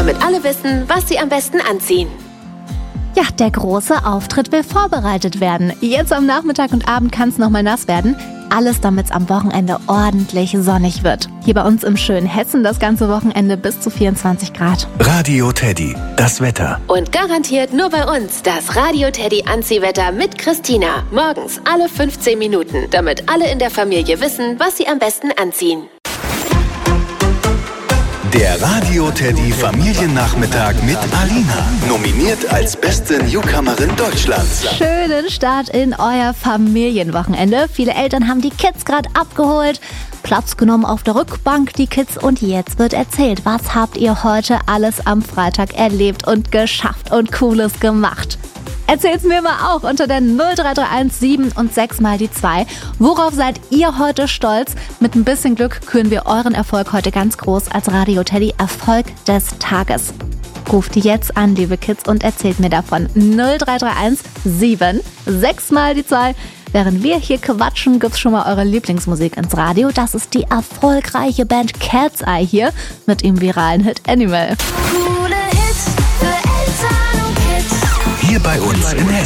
damit alle wissen, was sie am besten anziehen. Ja, der große Auftritt will vorbereitet werden. Jetzt am Nachmittag und Abend kann es nochmal nass werden. Alles, damit es am Wochenende ordentlich sonnig wird. Hier bei uns im schönen Hessen das ganze Wochenende bis zu 24 Grad. Radio Teddy, das Wetter. Und garantiert nur bei uns das Radio Teddy Anziehwetter mit Christina. Morgens alle 15 Minuten, damit alle in der Familie wissen, was sie am besten anziehen. Der Radio Teddy Familiennachmittag mit Alina. Nominiert als beste Newcomerin Deutschlands. Schönen Start in euer Familienwochenende. Viele Eltern haben die Kids gerade abgeholt, Platz genommen auf der Rückbank, die Kids. Und jetzt wird erzählt, was habt ihr heute alles am Freitag erlebt und geschafft und Cooles gemacht? Erzählt's mir mal auch unter der 0331 7 und 6 mal die 2. Worauf seid ihr heute stolz? Mit ein bisschen Glück küren wir euren Erfolg heute ganz groß als Radio Teddy Erfolg des Tages. Ruft jetzt an, liebe Kids, und erzählt mir davon. 0331 7 6 mal die 2. Während wir hier quatschen, gibt's schon mal eure Lieblingsmusik ins Radio. Das ist die erfolgreiche Band Cat's Eye hier mit dem viralen Hit Animal. Coole Hits für Eltern und Kids. Hier bei uns in Hessen.